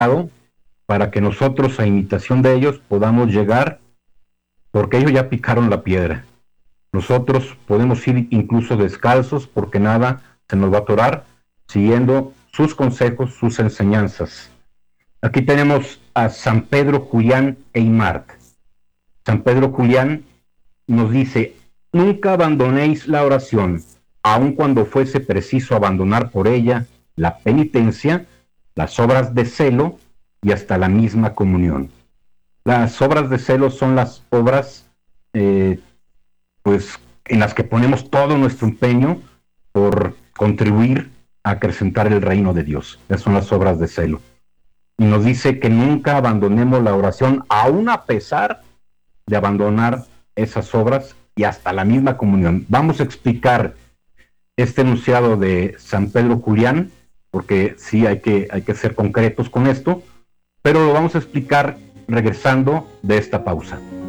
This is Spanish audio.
para que nosotros, a imitación de ellos, podamos llegar, porque ellos ya picaron la piedra. Nosotros podemos ir incluso descalzos, porque nada se nos va a atorar, siguiendo sus consejos, sus enseñanzas. Aquí tenemos a San Pedro Julián Aymart. San Pedro Julián nos dice: nunca abandonéis la oración, aun cuando fuese preciso abandonar por ella la penitencia, las obras de celo y hasta la misma comunión. Las obras de celo son las obras pues en las que ponemos todo nuestro empeño por contribuir a acrecentar el reino de Dios. Esas son las obras de celo. Y nos dice que nunca abandonemos la oración, aun a pesar de abandonar esas obras y hasta la misma comunión. Vamos a explicar este enunciado de San Pedro Julián, porque sí hay que ser concretos con esto, pero lo vamos a explicar regresando de esta pausa.